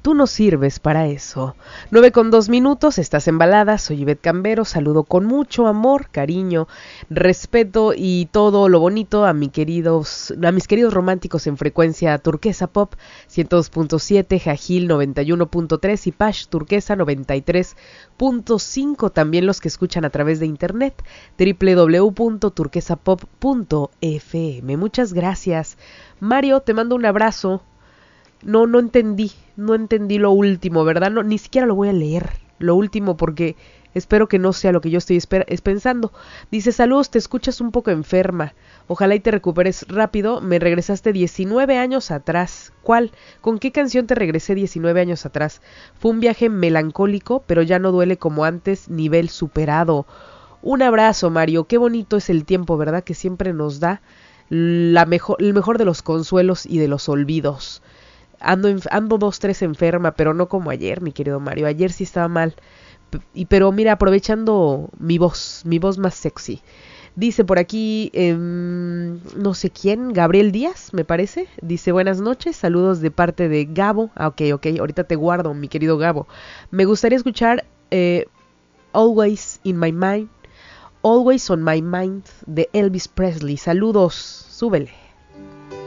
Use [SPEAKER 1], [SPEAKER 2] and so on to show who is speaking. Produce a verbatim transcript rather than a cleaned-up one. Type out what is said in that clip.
[SPEAKER 1] tú no sirves para eso. Nueve con dos minutos, estás en Balada, soy Ivette Cambero, saludo con mucho amor, cariño, respeto y todo lo bonito a, mi queridos, a mis queridos románticos en frecuencia Turquesa Pop ciento dos punto siete, Jajil noventa y uno punto tres y Pash Turquesa noventa y tres punto cinco, también los que escuchan a través de internet, doble u doble u doble u punto turquesa pop punto efe eme. Muchas gracias. Mario, te mando un abrazo. No, no entendí, no entendí lo último, ¿verdad? No, ni siquiera lo voy a leer, lo último, porque espero que no sea lo que yo estoy esper- es pensando. Dice, saludos, te escuchas un poco enferma. Ojalá y te recuperes rápido. Me regresaste diecinueve años atrás. ¿Cuál? ¿Con qué canción te regresé diecinueve años atrás? Fue un viaje melancólico, pero ya no duele como antes, nivel superado. Un abrazo, Mario. Qué bonito es el tiempo, ¿verdad? Que siempre nos da la mejor, el mejor de los consuelos y de los olvidos. Ando, ando dos, tres enferma, pero no como ayer, mi querido Mario. Ayer sí estaba mal. P- y pero mira, aprovechando mi voz, mi voz más sexy. Dice por aquí, eh, no sé quién, Gabriel Díaz, me parece. Dice, buenas noches, saludos de parte de Gabo. Ah, ok, ok, ahorita te guardo, mi querido Gabo. Me gustaría escuchar eh, Always in My Mind, Always on My Mind, de Elvis Presley. Saludos, súbele.